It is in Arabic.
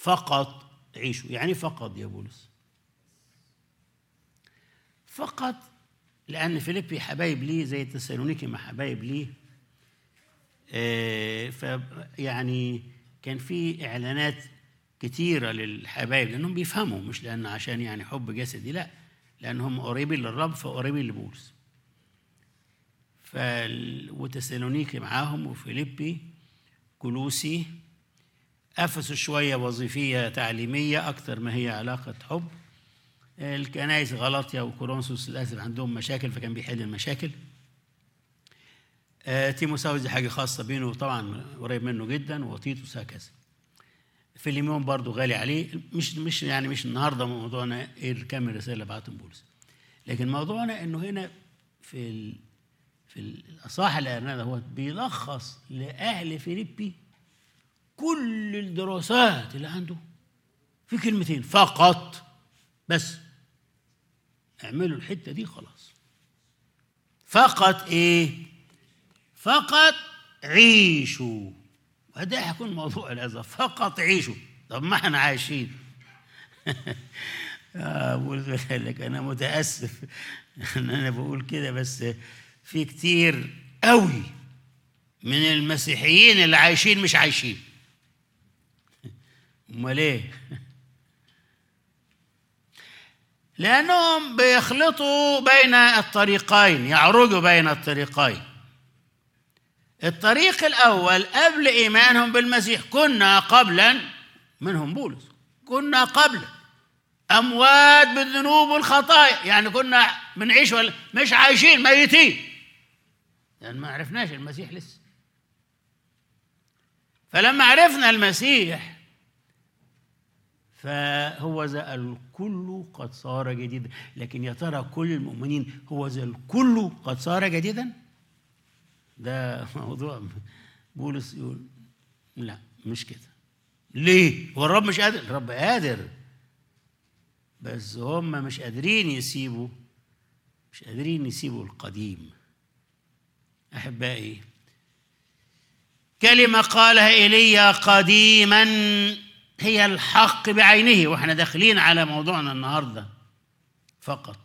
فقط عيشوا. يعني فقط يا بولس؟ فقط لأن فيليبي حبايب ليه زي تسالونيكي ما حبايب ليه. يعني كان في إعلانات كتيرة للحبايب لأنهم بيفهموا، مش لأن عشان يعني حب جسدي، لا، لأنهم قريبين للرب فقريبين لبولس. وتسالونيكي معاهم، وفيليبي، كولوسي، أفسس شوية وظيفية تعليمية أكثر ما هي علاقة حب. الكنائس غلطية وكورنثوس للأسف عندهم مشاكل فكان بيحل المشاكل. تيموثاوس دي حاجة خاصة بينه طبعا قريب منه جدا، وتيتوس هكذا. فيليمون برضو غالي عليه. مش النهارده موضوعنا ايه كم الرسالة اللي بعتهم بولس، لكن موضوعنا انه هنا في الأصحاح الأرنب هو بيلخص لأهل فيليبي كل الدراسات اللي عنده في كلمتين فقط بس. اعملوا الحتة دي خلاص. فقط ايه؟ فقط عيشوا. وده هيكون موضوع الأذى. فقط عيشوا. طب ما احنا عايشين. بقول لك انا متأسف ان انا بقول كده، بس في كتير قوي من المسيحيين اللي عايشين مش عايشين. امال ايه؟ لأنهم بيخلطوا بين الطريقين، يعرجوا بين الطريقين. الطريق الأول قبل إيمانهم بالمسيح كنا قبلا، منهم بولس، كنا قبلا أموات بالذنوب والخطايا، يعني كنا بنعيش ولا مش عايشين، ميتين، لأن ما عرفناش المسيح لسه. فلما عرفنا المسيح فهو ذا الكل قد صار جديدا. لكن يا ترى كل المؤمنين هو ذا الكل قد صار جديدا؟ ده موضوع بولس يقول لا مش كده. ليه؟ هو الرب مش قادر؟ الرب قادر، بس هم مش قادرين يسيبوا القديم. أحبائي، كلمة قالها إيليا قديما هي الحق بعينه، واحنا داخلين على موضوعنا النهارده. فقط